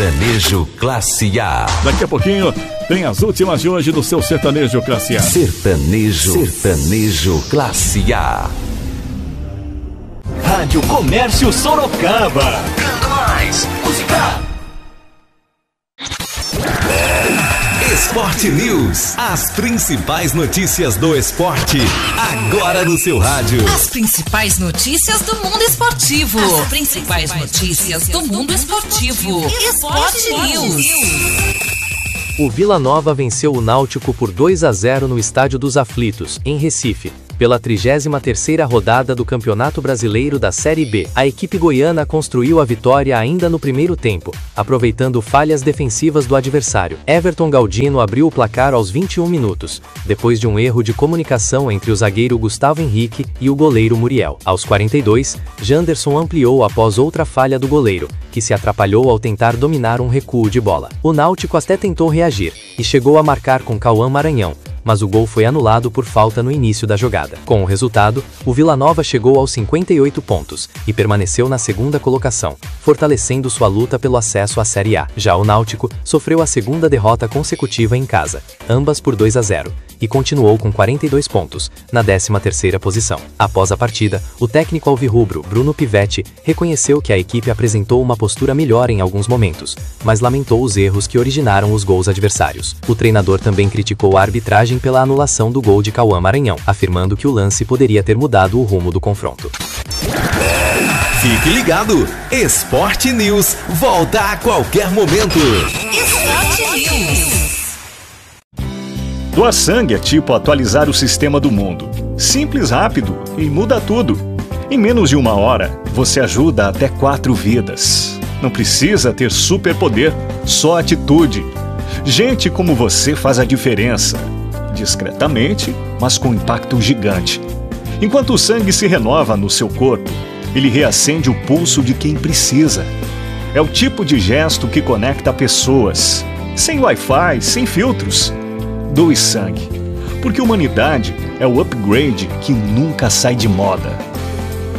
Sertanejo Classe A. Daqui a pouquinho tem as últimas de hoje do seu Sertanejo Classe A. Sertanejo Classe A. Rádio Comércio Sorocaba. Canta mais. Música. Esporte News. As principais notícias do esporte. Agora no seu rádio. As principais notícias do mundo esportivo. As principais notícias do mundo esportivo. Esporte News. O Vila Nova venceu o Náutico por 2-0 no Estádio dos Aflitos, em Recife, pela 33ª rodada do Campeonato Brasileiro da Série B. A equipe goiana construiu a vitória ainda no primeiro tempo, aproveitando falhas defensivas do adversário. Everton Galdino abriu o placar aos 21 minutos, depois de um erro de comunicação entre o zagueiro Gustavo Henrique e o goleiro Muriel. Aos 42, Janderson ampliou após outra falha do goleiro, que se atrapalhou ao tentar dominar um recuo de bola. O Náutico até tentou reagir, e chegou a marcar com Cauã Maranhão, mas o gol foi anulado por falta no início da jogada. Com o resultado, o Vila Nova chegou aos 58 pontos e permaneceu na segunda colocação, fortalecendo sua luta pelo acesso à Série A. Já o Náutico sofreu a segunda derrota consecutiva em casa, ambas por 2-0, e continuou com 42 pontos, na 13ª posição. Após a partida, o técnico alvirrubro, Bruno Pivetti, reconheceu que a equipe apresentou uma postura melhor em alguns momentos, mas lamentou os erros que originaram os gols adversários. O treinador também criticou a arbitragem pela anulação do gol de Cauã Maranhão, afirmando que o lance poderia ter mudado o rumo do confronto. Fique ligado! Esporte News volta a qualquer momento. Esporte News. Doar sangue é tipo atualizar o sistema do mundo. Simples, rápido e muda tudo. Em menos de 1 hora, você ajuda até 4 vidas. Não precisa ter superpoder, só atitude. Gente como você faz a diferença. Discretamente, mas com impacto gigante. Enquanto o sangue se renova no seu corpo, ele reacende o pulso de quem precisa. É o tipo de gesto que conecta pessoas. Sem Wi-Fi, sem filtros. Doe sangue, porque humanidade é o upgrade que nunca sai de moda.